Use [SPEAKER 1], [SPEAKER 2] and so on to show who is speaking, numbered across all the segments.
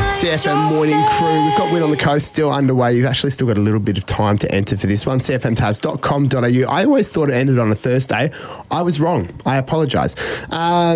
[SPEAKER 1] CFM Morning Crew. We've got Win on the Coast still underway. You've actually still got a little bit of time to enter for this one. cfmtaz.com.au. I always thought it ended on a Thursday. I was wrong. I apologise. It's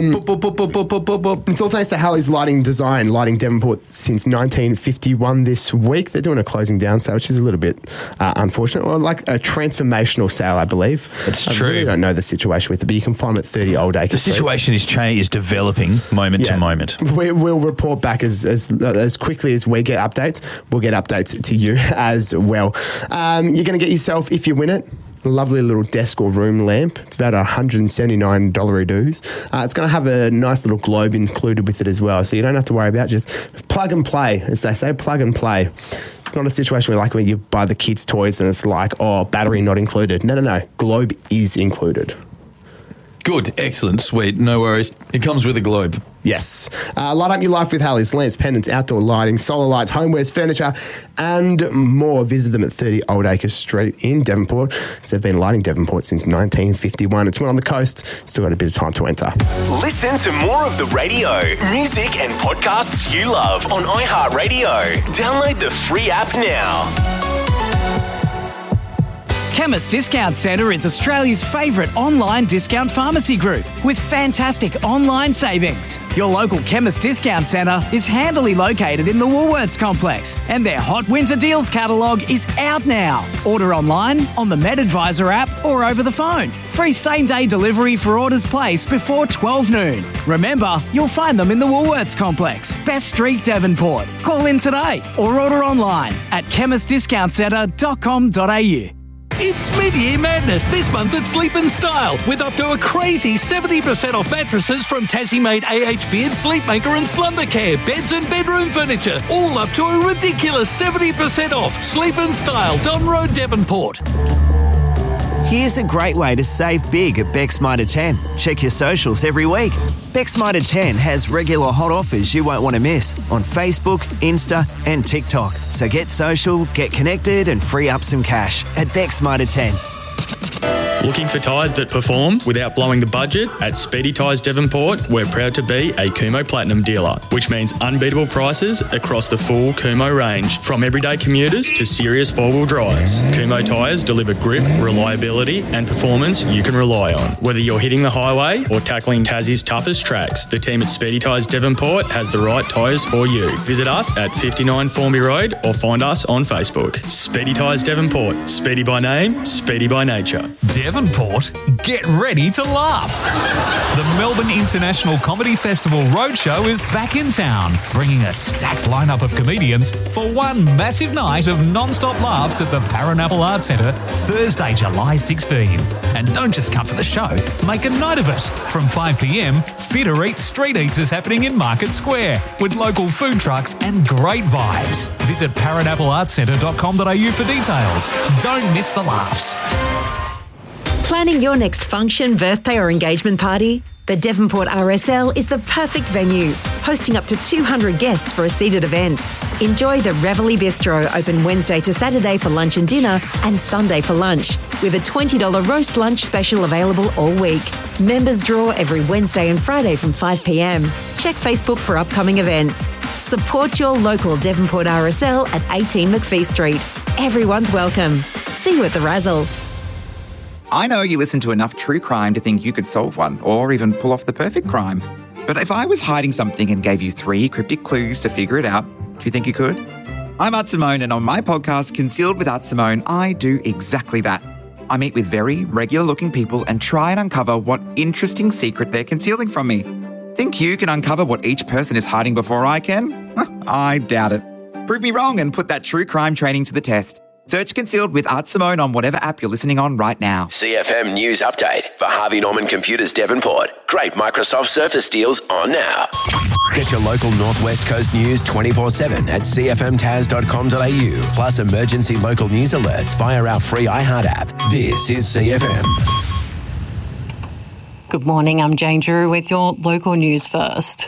[SPEAKER 1] all thanks to Halley's Lighting Design, lighting Devonport since 1951 this week. They're doing a closing down sale, which is a little bit unfortunate. Or like a transformational sale, I believe.
[SPEAKER 2] It's true.
[SPEAKER 1] I really don't know the situation with it, but you can find them at 30 Old Acre Street.
[SPEAKER 2] The situation is developing moment to moment.
[SPEAKER 1] We'll report back as quickly as we get updates. We'll get updates to you as well. You're going to get yourself, if you win it, a lovely little desk or room lamp. It's about $179 dues. It's going to have a nice little globe included with it as well, so you don't have to worry about just plug and play, as they say, plug and play. It's not a situation where you buy the kids' toys and it's like, oh, battery not included. No. Globe is included.
[SPEAKER 2] Good, excellent, sweet, no worries. It comes with a globe.
[SPEAKER 1] Yes. Light up your life with Halley's lamps, pendants, outdoor lighting, solar lights, homewares, furniture, and more. Visit them at 30 Old Acre Street in Devonport. So they've been lighting Devonport since 1951. It's Win on the Coast. Still got a bit of time to enter.
[SPEAKER 3] Listen to more of the radio, music, and podcasts you love on iHeartRadio. Download the free app now.
[SPEAKER 4] Chemist Discount Centre is Australia's favourite online discount pharmacy group with fantastic online savings. Your local Chemist Discount Centre is handily located in the Woolworths complex, and their Hot Winter Deals catalogue is out now. Order online, on the MedAdvisor app, or over the phone. Free same-day delivery for orders placed before 12 noon. Remember, you'll find them in the Woolworths complex, Best Street, Devonport. Call in today or order online at chemistdiscountcentre.com.au.
[SPEAKER 5] It's mid-year madness this month at Sleep & Style with up to a crazy 70% off mattresses from Tassie-made AHB and Sleepmaker and Slumbercare, beds and bedroom furniture, all up to a ridiculous 70% off. Sleep & Style, Don Road, Devonport.
[SPEAKER 6] Here's a great way to save big at Beck's Mitre 10. Check your socials every week. Beck's Mitre 10 has regular hot offers you won't want to miss on Facebook, Insta and TikTok. So get social, get connected and free up some cash at Beck's Mitre 10.
[SPEAKER 7] Looking for tyres that perform without blowing the budget? At Speedy Tyres Devonport, we're proud to be a Kumho Platinum dealer, which means unbeatable prices across the full Kumho range, from everyday commuters to serious four-wheel drives. Kumho tyres deliver grip, reliability and performance you can rely on. Whether you're hitting the highway or tackling Tassie's toughest tracks, the team at Speedy Tyres Devonport has the right tyres for you. Visit us at 59 Formby Road or find us on Facebook. Speedy Tyres Devonport. Speedy by name, speedy by nature.
[SPEAKER 8] Devonport, get ready to laugh. The Melbourne International Comedy Festival Roadshow is back in town, bringing a stacked lineup of comedians for one massive night of non-stop laughs at the Paranapple Arts Centre, Thursday, July 16. And don't just come for the show, make a night of it. From 5 p.m, Theatre Eats Street Eats is happening in Market Square with local food trucks and great vibes. Visit paranappleartscentre.com.au for details. Don't miss the laughs.
[SPEAKER 9] Planning your next function, birthday or engagement party? The Devonport RSL is the perfect venue, hosting up to 200 guests for a seated event. Enjoy the Reveille Bistro, open Wednesday to Saturday for lunch and dinner and Sunday for lunch, with a $20 roast lunch special available all week. Members draw every Wednesday and Friday from 5 p.m. Check Facebook for upcoming events. Support your local Devonport RSL at 18 McPhee Street. Everyone's welcome. See you at the Razzle.
[SPEAKER 10] I know you listen to enough true crime to think you could solve one, or even pull off the perfect crime. But if I was hiding something and gave you 3 cryptic clues to figure it out, do you think you could? I'm Art Simone, and on my podcast, Concealed with Art Simone, I do exactly that. I meet with very regular-looking people and try and uncover what interesting secret they're concealing from me. Think you can uncover what each person is hiding before I can? I doubt it. Prove me wrong and put that true crime training to the test. Search Concealed with Art Simone on whatever app you're listening on right now.
[SPEAKER 3] CFM News Update for Harvey Norman Computers Devonport. Great Microsoft Surface deals on now. Get your local Northwest Coast news 24/7 at cfmtaz.com.au. Plus emergency local news alerts via our free iHeart app. This is CFM.
[SPEAKER 11] Good morning, I'm Jane Drew with your local news first.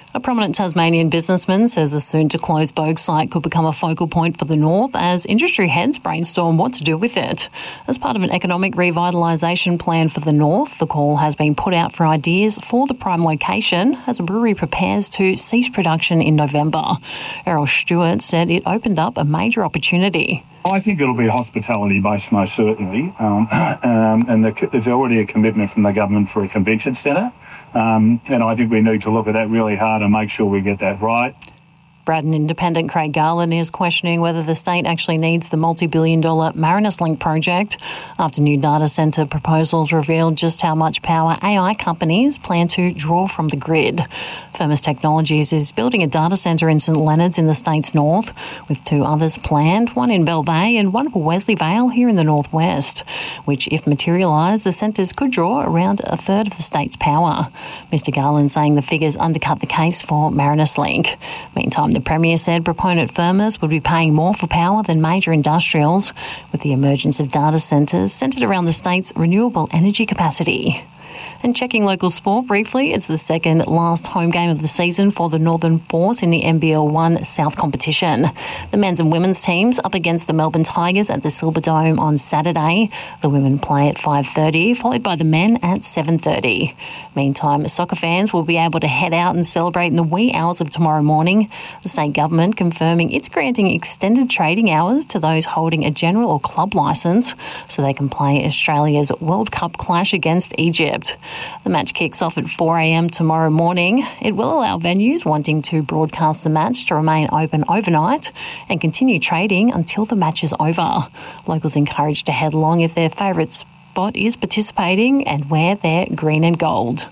[SPEAKER 11] A prominent Tasmanian businessman says the soon-to-close Bogue site could become a focal point for the north as industry heads brainstorm what to do with it. As part of an economic revitalisation plan for the north, the call has been put out for ideas for the prime location as a brewery prepares to cease production in November. Errol Stewart said it opened up a major opportunity.
[SPEAKER 12] I think it'll be hospitality-based, most certainly, and there's already a commitment from the government for a convention centre, and I think we need to look at that really hard and make sure we get that right.
[SPEAKER 11] Braddon Independent Craig Garland is questioning whether the state actually needs the multi-billion-dollar Marinus Link project after new data centre proposals revealed just how much power AI companies plan to draw from the grid. Firmus Technologies is building a data centre in St Leonards in the state's north, with 2 others planned, one in Bell Bay and one for Wesley Vale here in the northwest, which, if materialise, the centres could draw around a third of the state's power. Mr Garland saying the figures undercut the case for Marinus Link. Meantime, the Premier said proponent Firmus would be paying more for power than major industrials, with the emergence of data centres centred around the state's renewable energy capacity. And checking local sport briefly, it's the second last home game of the season for the Northern Force in the NBL 1 South competition. The men's and women's teams up against the Melbourne Tigers at the Silverdome on Saturday. The women play at 5:30, followed by the men at 7:30. Meantime, soccer fans will be able to head out and celebrate in the wee hours of tomorrow morning. The state government confirming it's granting extended trading hours to those holding a general or club licence so they can play Australia's World Cup clash against Egypt. The match kicks off at 4 a.m. tomorrow morning. It will allow venues wanting to broadcast the match to remain open overnight and continue trading until the match is over. Locals encouraged to head along if their favourite spot is participating and wear their green and gold.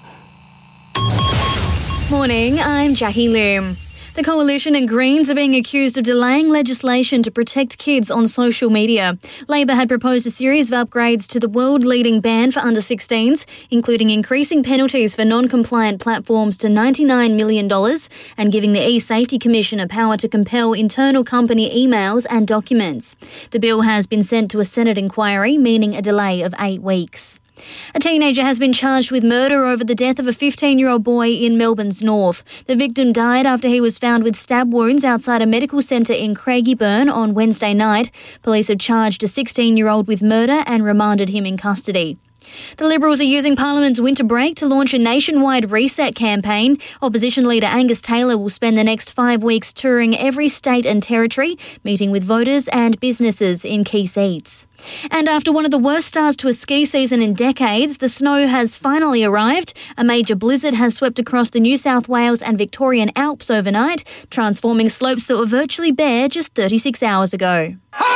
[SPEAKER 13] Morning, I'm Jackie Loom. The Coalition and Greens are being accused of delaying legislation to protect kids on social media. Labor had proposed a series of upgrades to the world-leading ban for under-16s, including increasing penalties for non-compliant platforms to $99 million and giving the eSafety Commission a power to compel internal company emails and documents. The bill has been sent to a Senate inquiry, meaning a delay of 8 weeks. A teenager has been charged with murder over the death of a 15-year-old boy in Melbourne's north. The victim died after he was found with stab wounds outside a medical centre in Craigieburn on Wednesday night. Police have charged a 16-year-old with murder and remanded him in custody. The Liberals are using Parliament's winter break to launch a nationwide reset campaign. Opposition leader Angus Taylor will spend the next 5 weeks touring every state and territory, meeting with voters and businesses in key seats. And after one of the worst starts to a ski season in decades, the snow has finally arrived. A major blizzard has swept across the New South Wales and Victorian Alps overnight, transforming slopes that were virtually bare just 36 hours ago.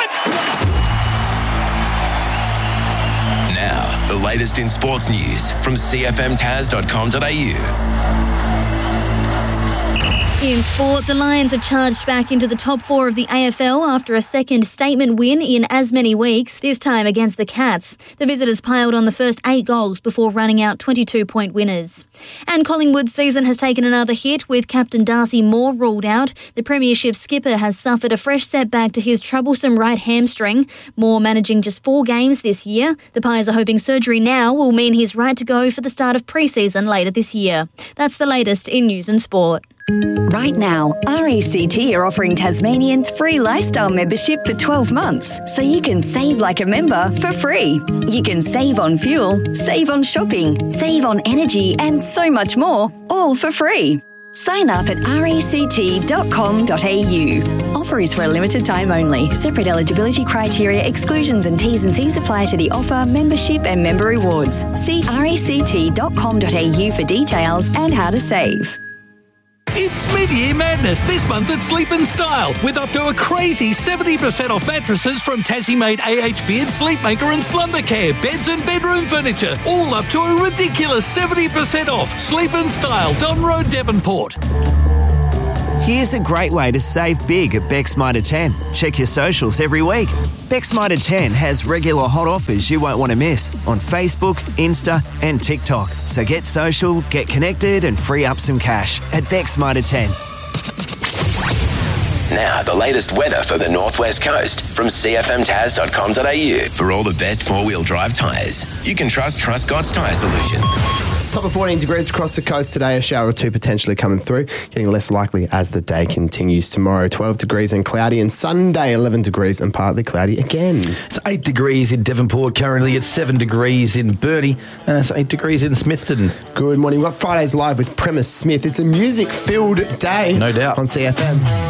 [SPEAKER 3] Now, the latest in sports news from cfmtaz.com.au.
[SPEAKER 13] In sport, the Lions have charged back into the top 4 of the AFL after a second statement win in as many weeks, this time against the Cats. The visitors piled on the first 8 goals before running out 22-point winners. And Collingwood's season has taken another hit with captain Darcy Moore ruled out. The premiership skipper has suffered a fresh setback to his troublesome right hamstring. Moore managing just 4 games this year. The Pies are hoping surgery now will mean he's right to go for the start of pre-season later this year. That's the latest in news and sport.
[SPEAKER 14] Right now, RACT are offering Tasmanians free lifestyle membership for 12 months, so you can save like a member for free. You can save on fuel, save on shopping, save on energy and so much more, all for free. Sign up at ract.com.au. Offer is for a limited time only. Separate eligibility criteria, exclusions and T's and C's apply to the offer, membership and member rewards. See ract.com.au for details and how to save.
[SPEAKER 5] It's Mid-Year Madness this month at Sleep in Style with up to a crazy 70% off mattresses from Tassie-made AHP and Sleepmaker and Slumber Care, beds and bedroom furniture, all up to a ridiculous 70% off. Sleep in Style, Don Road, Devonport.
[SPEAKER 6] Here's a great way to save big at Beck's Mitre 10. Check your socials every week. Beck's Mitre 10 has regular hot offers you won't want to miss on Facebook, Insta and TikTok. So get social, get connected and free up some cash at Beck's Mitre 10.
[SPEAKER 3] Now, the latest weather for the Northwest Coast from cfmtaz.com.au. For all the best four-wheel drive tyres, you can trust Truscott's Tyre Solution.
[SPEAKER 1] Top of 14 degrees across the coast today. A shower or two potentially coming through. Getting less likely as the day continues. Tomorrow, 12 degrees and cloudy. And Sunday, 11 degrees and partly cloudy again.
[SPEAKER 2] It's 8 degrees in Devonport currently. It's 7 degrees in Burnie. And it's 8 degrees in Smithton.
[SPEAKER 1] Good morning. We've got Fridays Live with Premise Smith. It's a music-filled day.
[SPEAKER 2] No doubt.
[SPEAKER 1] On CFM.